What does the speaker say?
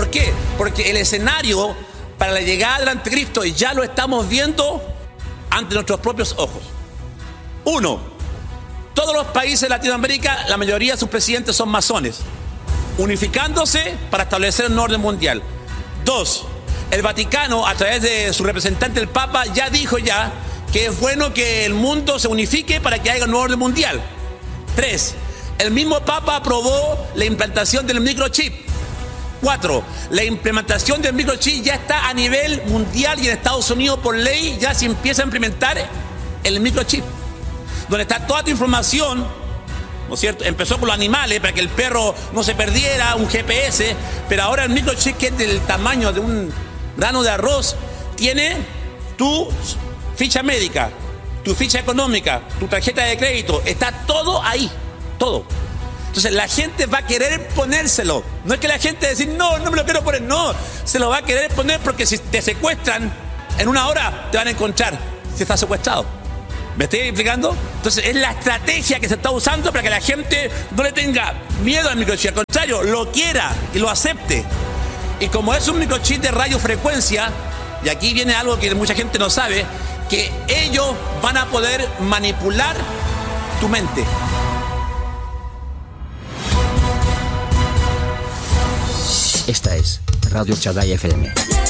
¿Por qué? Porque el escenario para la llegada del anticristo ya lo estamos viendo ante nuestros propios ojos. 1. Todos los países de Latinoamérica, la mayoría de sus presidentes son masones, unificándose para establecer un orden mundial. 2. El Vaticano, a través de su representante, el Papa, ya dijo que es bueno que el mundo se unifique para que haya un nuevo orden mundial. 3. El mismo Papa aprobó la implantación del microchip. 4. La implementación del microchip ya está a nivel mundial y en Estados Unidos por ley ya se empieza a implementar el microchip, donde está toda tu información, ¿no es cierto? Empezó con los animales para que el perro no se perdiera, un GPS, pero ahora el microchip, que es del tamaño de un grano de arroz, tiene tu ficha médica, tu ficha económica, tu tarjeta de crédito, está todo ahí, todo. Entonces la gente va a querer ponérselo. No es que la gente decir, no me lo quiero poner, no, se lo va a querer poner porque si te secuestran, en una hora te van a encontrar si estás secuestrado. ¿Me estoy explicando? Entonces es la estrategia que se está usando para que la gente no le tenga miedo al microchip, al contrario, lo quiera y lo acepte. Y como es un microchip de radiofrecuencia, y aquí viene algo que mucha gente no sabe, que ellos van a poder manipular tu mente. Esta es Radio Chagai FM.